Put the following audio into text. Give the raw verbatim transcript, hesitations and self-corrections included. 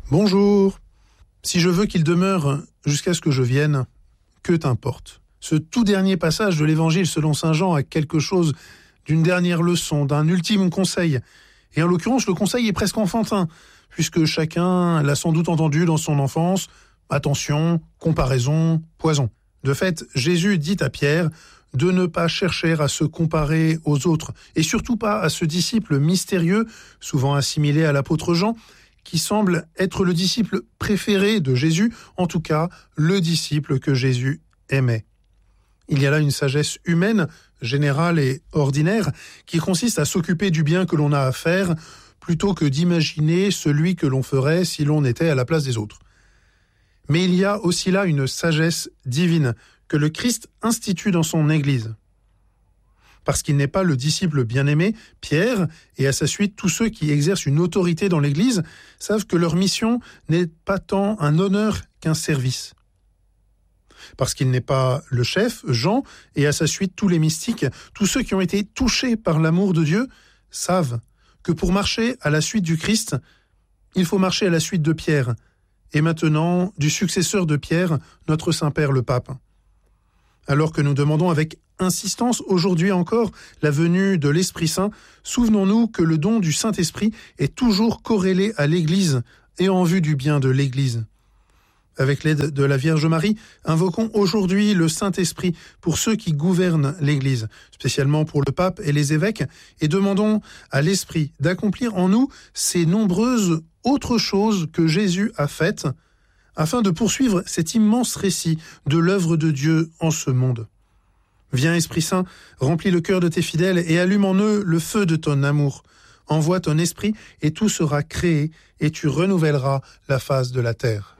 Bonjour. Si je veux qu'il demeure jusqu'à ce que je vienne, que t'importe. Ce tout dernier passage de l'Évangile selon saint Jean a quelque chose d'une dernière leçon, d'un ultime conseil. Et en l'occurrence, le conseil est presque enfantin, puisque chacun l'a sans doute entendu dans son enfance. Attention, comparaison, poison. De fait, Jésus dit à Pierre de ne pas chercher à se comparer aux autres, et surtout pas à ce disciple mystérieux, souvent assimilé à l'apôtre Jean, qui semble être le disciple préféré de Jésus, en tout cas le disciple que Jésus aimait. Il y a là une sagesse humaine, générale et ordinaire, qui consiste à s'occuper du bien que l'on a à faire, plutôt que d'imaginer celui que l'on ferait si l'on était à la place des autres. Mais il y a aussi là une sagesse divine que le Christ institue dans son Église. Parce qu'il n'est pas le disciple bien-aimé, Pierre, et à sa suite tous ceux qui exercent une autorité dans l'Église, savent que leur mission n'est pas tant un honneur qu'un service. Parce qu'il n'est pas le chef, Jean, et à sa suite tous les mystiques, tous ceux qui ont été touchés par l'amour de Dieu, savent que pour marcher à la suite du Christ, il faut marcher à la suite de Pierre, et maintenant du successeur de Pierre, notre Saint-Père le Pape. Alors que nous demandons avec insistance aujourd'hui encore la venue de l'Esprit Saint, souvenons-nous que le don du Saint-Esprit est toujours corrélé à l'Église et en vue du bien de l'Église. Avec l'aide de la Vierge Marie, invoquons aujourd'hui le Saint-Esprit pour ceux qui gouvernent l'Église, spécialement pour le pape et les évêques, et demandons à l'Esprit d'accomplir en nous ces nombreuses autres choses que Jésus a faites, afin de poursuivre cet immense récit de l'œuvre de Dieu en ce monde. Viens, Esprit Saint, remplis le cœur de tes fidèles et allume en eux le feu de ton amour. Envoie ton esprit et tout sera créé et tu renouvelleras la face de la terre.